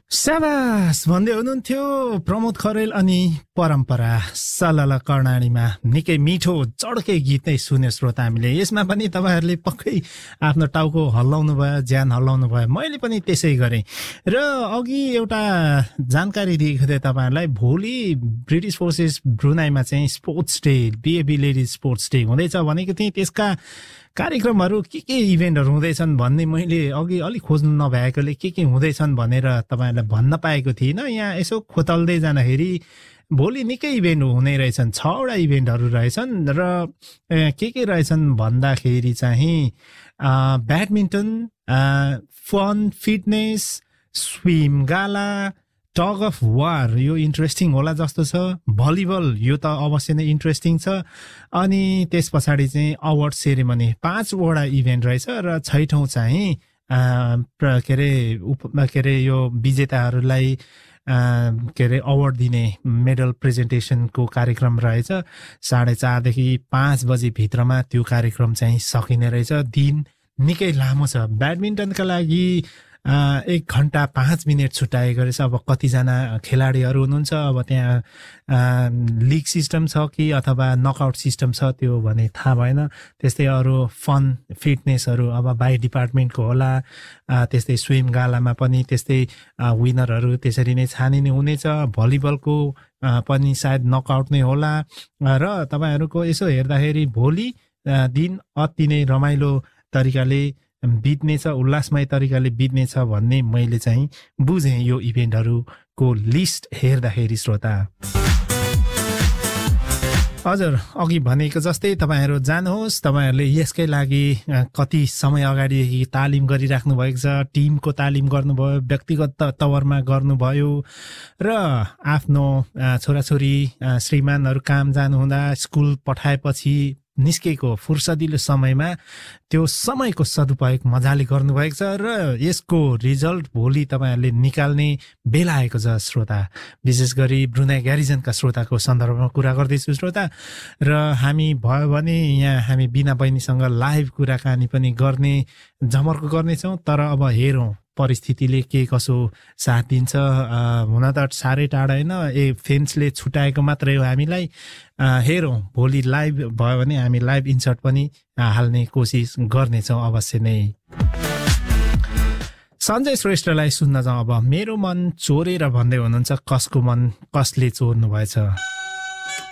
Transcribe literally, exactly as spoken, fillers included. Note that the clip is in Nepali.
स्याबास भन्दै हुनुहुन्थ्यो प्रमोद खरेल अनि परम्परा सलल कर्णालीमा निकै मिठो चड्के गीत नै सुन्यो श्रोता हामीले। यसमा पनि तपाईहरुले पक्कै आफ्नो टाउको हल्लाउनु भयो, ज्यान हल्लाउनु भयो। मैले पनि त्यसै गरेँ र अघि एउटा जानकारी दिएको थिएँ तपाईहरुलाई। भोलि ब्रिटिश फोर्सेस ब्रुनाईमा चाहिँ sports day, बिएबी ladies sports day हुँदैछ भनेको थिएँ। त्यसका कार्यक्रमहरू के के इभेन्टहरू हुँदैछन् भन्ने मैले अघि अलिक खोज्नु नभएकोले के के हुँदैछन् भनेर तपाईहरुलाई भन्न पाएको थिइनँ। यहाँ यसो खोतल्दै जाँदाखेरि भोलि निकै इभेन्ट हुने रहेछन्, छवटा इभेन्टहरू रहेछन् र के के रहेछन् भन्दाखेरि चाहिँ ब्याडमिन्टन, फन फिटनेस, स्विम गाला, टग अफ वार, यो इन्ट्रेस्टिङ होला जस्तो छ। भलिबल, यो त अवश्य नै इन्ट्रेस्टिङ छ। अनि त्यस पछाडि चाहिँ अवार्ड सेरेमनी, पाँचवटा इभेन्ट रहेछ र छैठौँ चाहिँ के अरे के अरे यो विजेताहरूलाई के अरे अवार्ड दिने मेडल प्रेजेन्टेसनको कार्यक्रम रहेछ। साढे चारदेखि पाँच बजी भित्रमा त्यो कार्यक्रम चाहिँ सकिने रहेछ। दिन निकै लामो छ। ब्याडमिन्टनका लागि एक घन्टा पाँच मिनट छुट्याएको रहेछ। अब कतिजना खेलाडीहरू हुनुहुन्छ, अब त्यहाँ लिग सिस्टम छ कि अथवा नकआउट सिस्टम छ त्यो भने थाहा भएन। त्यस्तै अरू फन फिटनेसहरू अब बाई डिपार्टमेन्टको होला। त्यस्तै स्विम गालामा पनि त्यस्तै विनरहरू त्यसरी नै छानिने हुनेछ। भलिबलको पनि सायद नकआउट नै होला। र तपाईहरूको यसो हेर्दाखेरि भोलि दिन अति नै रमाइलो तरिकाले बित्नेछ, उल्लासमय तरिकाले बित्नेछ भन्ने मैले चाहिँ बुझेँ यो इभेन्टहरूको लिस्ट हेर्दाखेरि श्रोता। हजुर, अघि भनेको जस्तै तपाईहरु जानुहोस्। तपाईहरुले यसकै लागि कति समय अगाडिदेखि तालिम गरिराख्नु भएको छ। टिमको तालिम गर्नुभयो, व्यक्तिगत तवरमा गर्नुभयो र आफ्नो छोराछोरी श्रीमानहरू काम जानुहुँदा स्कुल पठाएपछि निस्केको फुर्सदिलो समयमा त्यो समयको सदुपयोग मजाले गर्नुभएको छ र यसको रिजल्ट भोलि तपाईहरुले निकाल्ने बेला आएको छ श्रोता। विशेष गरी ब्रुनाई ग्यारिजनका श्रोताको सन्दर्भमा कुरा गर्दैछु श्रोता। र हामी भयो भने यहाँ हामी बिना बहिनीसँग लाइभ कुराकानी पनि गर्ने जमर्को गर्नेछौँ। तर अब हेरौँ परिस्थितिले के कसो साथ दिन्छ। हुन त साह्रै टाढा होइन, ए फेन्सले छुट्याएको मात्रै हो हामीलाई। हेरौँ भोलि लाइभ भयो भने हामी लाइभ इन्सर्ट पनि हाल्ने कोसिस गर्नेछौँ अवश्य नै। सञ्जय श्रेष्ठलाई सुन्न जाउँ अब। मेरो मन चोरेर भन्दै हुनुहुन्छ, कसको मन कसले चोर्नु भएछ।